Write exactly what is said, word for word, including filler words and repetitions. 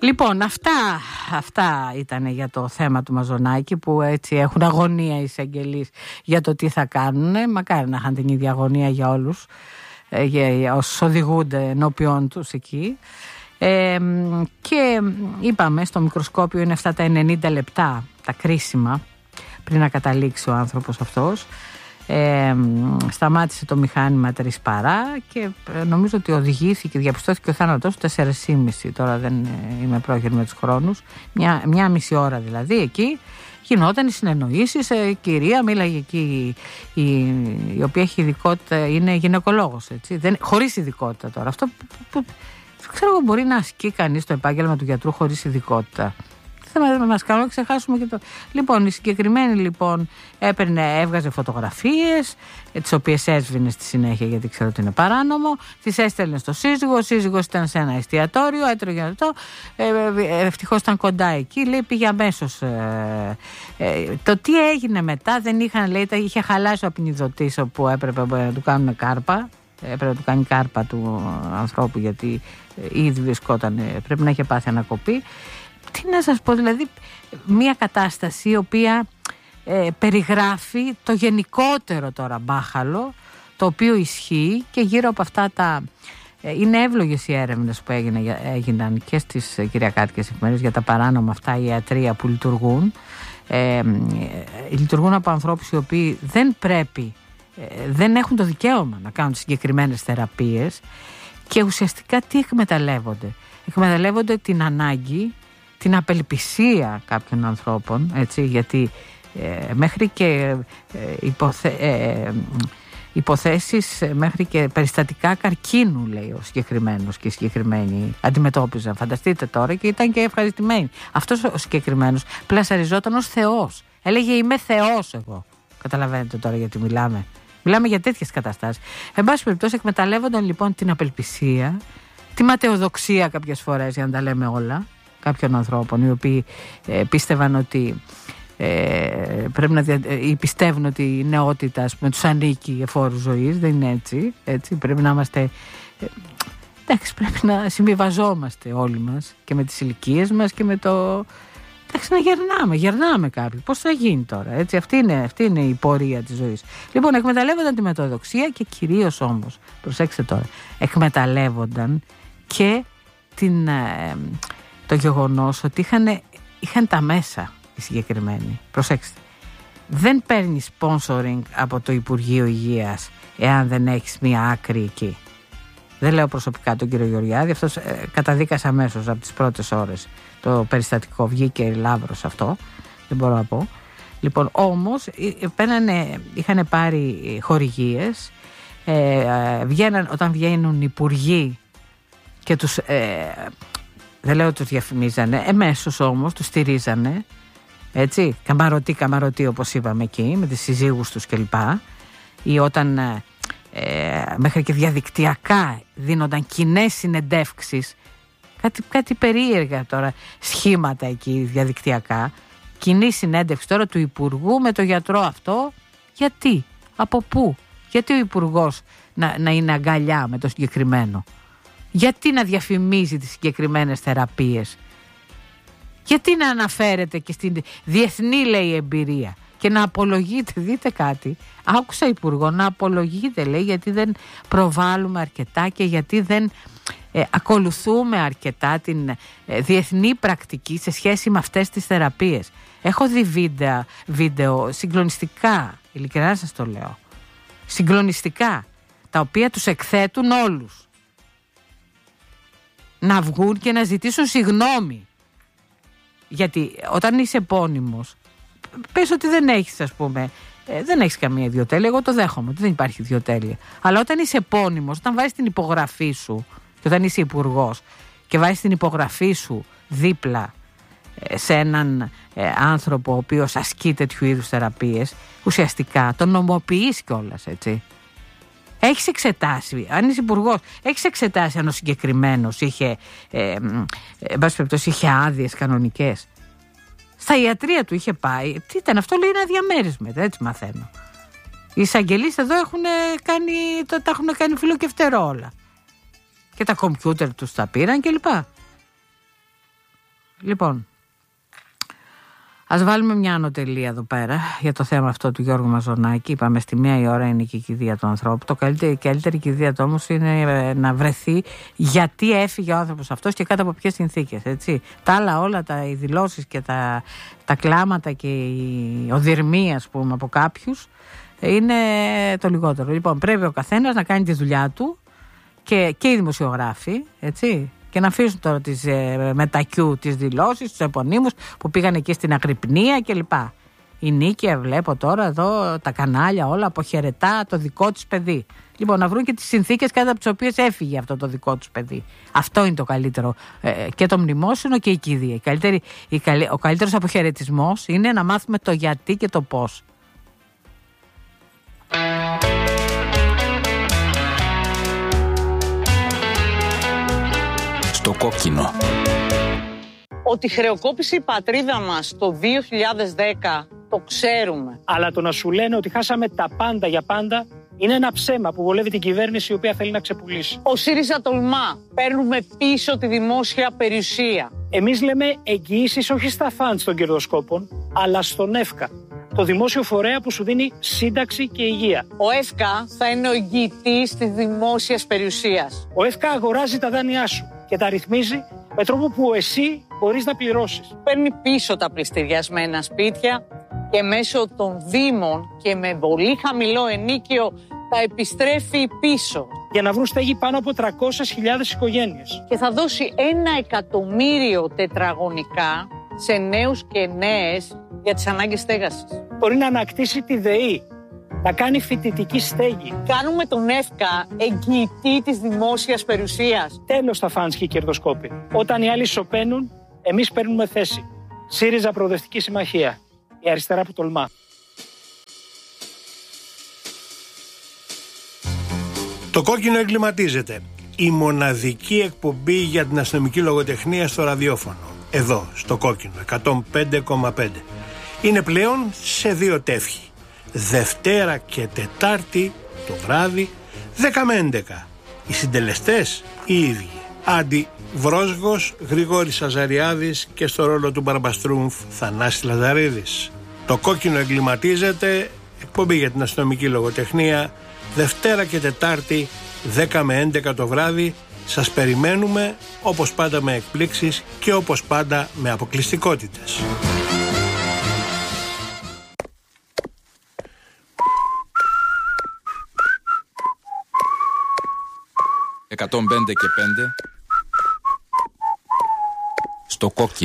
Λοιπόν, αυτά, αυτά ήταν για το θέμα του Μαζονάκη, που έτσι έχουν αγωνία οι εισαγγελείς για το τι θα κάνουν. Μακάρι να είχαν την ίδια αγωνία για όλους, για, για όσους οδηγούνται ενώπιον τους εκεί. Ε, και είπαμε, στο μικροσκόπιο είναι αυτά τα ενενήντα λεπτά, τα κρίσιμα, πριν να καταλήξει ο άνθρωπος αυτός. Ε, σταμάτησε το μηχάνημα τρεις παρά και νομίζω ότι οδηγήθηκε, διαπιστώθηκε ο θάνατος του τέσσερα και μισή. Τώρα δεν είμαι πρόχειρη με τους χρόνους. Μια, μια μισή ώρα δηλαδή εκεί γινόταν οι συνεννοήσεις. ε, Κυρία μίλαγε εκεί η, η, η οποία έχει ειδικότητα, είναι γυναικολόγος, έτσι, δεν, χωρίς ειδικότητα τώρα. Αυτό που, που, ξέρω εγώ, μπορεί να ασκεί κανείς το επάγγελμα του γιατρού χωρίς ειδικότητα. Θα μας κάνουν να ξεχάσουμε και το. Λοιπόν, η συγκεκριμένη λοιπόν έπαιρνε, έβγαζε φωτογραφίες, τις οποίες έσβηνε στη συνέχεια γιατί ξέρω ότι είναι παράνομο. Τις έστελνε στο σύζυγο. Ο σύζυγος ήταν σε ένα εστιατόριο, έτρωγε αυτό. Ε, ευτυχώς ήταν κοντά εκεί. Λέει, πήγε αμέσως. Ε, ε, το τι έγινε μετά δεν είχαν, λέει, είχε χαλάσει ο απεινιδωτής όπου έπρεπε να του κάνουν κάρπα. Έπρεπε να του κάνει κάρπα του ανθρώπου γιατί ήδη βρισκόταν, πρέπει να είχε πάθει ανακοπή. Τι να σας πω, δηλαδή μια κατάσταση η οποία ε, περιγράφει το γενικότερο τώρα μπάχαλο, το οποίο ισχύει, και γύρω από αυτά τα... Ε, είναι εύλογες οι έρευνες που έγινε, έγιναν και στις κυριακάτικες εφημερίδες για τα παράνομα αυτά ιατρεία που λειτουργούν. Ε, ε, λειτουργούν από ανθρώπους οι οποίοι δεν πρέπει, ε, δεν έχουν το δικαίωμα να κάνουν συγκεκριμένες θεραπείες και ουσιαστικά τι εκμεταλλεύονται. Εκμεταλλεύονται την ανάγκη, την απελπισία κάποιων ανθρώπων, έτσι, γιατί ε, μέχρι και ε, υποθε, ε, υποθέσεις, μέχρι και περιστατικά καρκίνου, λέει ο συγκεκριμένος και οι συγκεκριμένοι αντιμετώπιζαν. Φανταστείτε τώρα, και ήταν και ευχαριστημένοι. Αυτός ο συγκεκριμένος πλασαριζόταν ως Θεός. Έλεγε, είμαι Θεός εγώ. Καταλαβαίνετε τώρα γιατί μιλάμε. Μιλάμε για τέτοιες καταστάσεις. Εν πάση περιπτώσει, εκμεταλλεύονταν λοιπόν την απελπισία, τη ματαιοδοξία κάποιες φορές, για να τα λέμε όλα, κάποιων ανθρώπων οι οποίοι ε, πίστευαν ότι ε, πρέπει να δια... ή πιστεύουν ότι η νεότητα, ας πούμε, τους ανήκει εφόρου ζωής. Δεν είναι έτσι, έτσι. Πρέπει να είμαστε ε, εντάξει, πρέπει να συμβιβαζόμαστε όλοι μας και με τις ηλικίες μας και με το, εντάξει, να γερνάμε, γερνάμε κάποιοι. Πώς θα γίνει τώρα, έτσι, αυτή είναι, αυτή είναι η πορεία της ζωής. Λοιπόν, εκμεταλλεύονταν τη μετοδοξία και κυρίως όμως, προσέξτε τώρα, εκμεταλλεύονταν και την... Ε, το γεγονός ότι είχαν, είχαν τα μέσα οι συγκεκριμένοι. Προσέξτε. Δεν παίρνει sponsoring από το Υπουργείο Υγείας εάν δεν έχεις μία άκρη εκεί. Δεν λέω προσωπικά τον κύριο Γεωργιάδη, αυτός ε, καταδίκασε αμέσως από τις πρώτες ώρες το περιστατικό. Βγήκε λάβρος αυτό, δεν μπορώ να πω. Λοιπόν, όμως πένανε, είχαν πάρει χορηγίες, ε, βγαίναν, όταν βγαίνουν υπουργοί και τους... Ε, δεν λέω ότι τους διαφημίζανε, εμέσως όμως τους στηρίζανε, έτσι, καμαρωτή καμαρωτή όπως είπαμε εκεί, με τις συζύγους τους κλπ. Ή όταν ε, μέχρι και διαδικτυακά δίνονταν κοινές συνεντεύξεις, κάτι, κάτι περίεργα τώρα, σχήματα εκεί διαδικτυακά, κοινή συνέντευξη τώρα του Υπουργού με το γιατρό αυτό, γιατί, από πού, γιατί ο Υπουργός να, να είναι αγκαλιά με το συγκεκριμένο. Γιατί να διαφημίζει τις συγκεκριμένες θεραπείες. Γιατί να αναφέρεται και στην διεθνή, λέει, εμπειρία και να απολογείται. Δείτε κάτι, άκουσα υπουργό να απολογείται, λέει, γιατί δεν προβάλλουμε αρκετά και γιατί δεν ε, ακολουθούμε αρκετά την ε, διεθνή πρακτική σε σχέση με αυτές τις θεραπείες. Έχω δει βίντεο, βίντεο συγκλονιστικά, ειλικρινά σας το λέω, συγκλονιστικά, τα οποία τους εκθέτουν όλους να βγουν και να ζητήσουν συγγνώμη. Γιατί όταν είσαι επώνυμος, πες ότι δεν έχεις, ας πούμε, ε, δεν έχεις καμία ιδιοτέλεια, εγώ το δέχομαι ότι δεν υπάρχει ιδιοτέλεια. Αλλά όταν είσαι επώνυμος, όταν βάζεις την υπογραφή σου, και όταν είσαι υπουργός και βάζεις την υπογραφή σου δίπλα ε, σε έναν ε, άνθρωπο ο οποίος ασκεί τέτοιου είδους θεραπείες, ουσιαστικά τον νομοποιείς κιόλας, έτσι. Έχεις εξετάσει, αν είσαι υπουργός, έχεις εξετάσει αν ο συγκεκριμένος είχε, ε, ε, ε, είχε άδειες κανονικές. Στα ιατρεία του είχε πάει. Τι ήταν αυτό, λέει, ένα διαμέρισμα, έτσι μαθαίνω. Οι εισαγγελείς εδώ έχουν κάνει, το, τα έχουν κάνει φιλό και φτερό όλα. Και τα κομπιούτερ τους τα πήραν κλπ. Λοιπόν, ας βάλουμε μια ανωτελεία εδώ πέρα για το θέμα αυτό του Γιώργου Μαζονάκη. Είπαμε στη μία η ώρα είναι και η κηδεία του ανθρώπου. Το καλύτερη, η καλύτερη κηδεία του όμως είναι να βρεθεί γιατί έφυγε ο άνθρωπος αυτός και κάτω από ποιες συνθήκες. Έτσι. Τα άλλα όλα, τα, οι δηλώσεις και τα, τα κλάματα και η οδυρμία, ας πούμε, από κάποιους είναι το λιγότερο. Λοιπόν, πρέπει ο καθένας να κάνει τη δουλειά του και, και οι δημοσιογράφοι, έτσι. Και να αφήσουν τώρα τις ε, μετακιού τις δηλώσεις, τους επωνύμους που πήγαν εκεί στην Αγρυπνία κλπ. Η Νίκη, βλέπω τώρα εδώ τα κανάλια όλα αποχαιρετά το δικό της παιδί. Λοιπόν, να βρουν και τις συνθήκες κάτω από τις οποίες έφυγε αυτό το δικό τους παιδί. Αυτό είναι το καλύτερο. Ε, και το μνημόσυνο και η κηδεία. Η καλύτερη, η καλύ, ο καλύτερος αποχαιρετισμός είναι να μάθουμε το γιατί και το πώς. Το κόκκινο. Ότι χρεοκόπησε η πατρίδα μας το δύο χιλιάδες δέκα το ξέρουμε. Αλλά το να σου λένε ότι χάσαμε τα πάντα για πάντα είναι ένα ψέμα που βολεύει την κυβέρνηση η οποία θέλει να ξεπουλήσει. Ο ΣΥΡΙΖΑ τολμά. Παίρνουμε πίσω τη δημόσια περιουσία. Εμείς λέμε εγγυήσεις όχι στα φαντς των κερδοσκόπων, αλλά στον ΕΦΚΑ. Το δημόσιο φορέα που σου δίνει σύνταξη και υγεία. Ο ΕΦΚΑ θα είναι ο εγγυητής της δημόσιας περιουσίας. Ο ΕΦΚΑ αγοράζει τα δάνειά σου και τα ρυθμίζει με τρόπο που εσύ μπορείς να πληρώσεις. Παίρνει πίσω τα πληστηριασμένα σπίτια και μέσω των δήμων και με πολύ χαμηλό ενίκιο τα επιστρέφει πίσω. Για να βρουν στέγη πάνω από τριακόσιες χιλιάδες οικογένειες. Και θα δώσει ένα εκατομμύριο τετραγωνικά σε νέους και νέες για τις ανάγκες στέγασης. Μπορεί να ανακτήσει τη ΔΕΗ, να κάνει φοιτητική στέγη. Κάνουμε τον ΕΦΚΑ εγγυητή της δημόσιας περιουσίας. Τέλος τα φαντς και οι κερδοσκόποι. Όταν οι άλλοι σωπαίνουν, εμείς παίρνουμε θέση. ΣΥΡΙΖΑ Προοδευτική Συμμαχία. Η αριστερά που τολμά. Το κόκκινο εγκληματίζεται. Η μοναδική εκπομπή για την αστυνομική λογοτεχνία στο ραδιόφωνο. Εδώ, στο κόκκινο, εκατόν πέντε κόμμα πέντε. Είναι πλέον σε δύο τεύχη. Δευτέρα και Τετάρτη το βράδυ, δέκα με έντεκα. Οι συντελεστές οι ίδιοι. Άντι Βρόσγος, Γρηγόρης Αζαριάδης και στο ρόλο του Μπαρμπαστρούμφ Θανάσης Λαζαρίδης. Το κόκκινο εγκληματίζεται, εκπομπή για την αστυνομική λογοτεχνία, Δευτέρα και Τετάρτη, δέκα με έντεκα το βράδυ. Σας περιμένουμε, όπως πάντα με εκπλήξεις και όπως πάντα με αποκλειστικότητες. εκατόν πέντε και πέντε στο κόκκινο.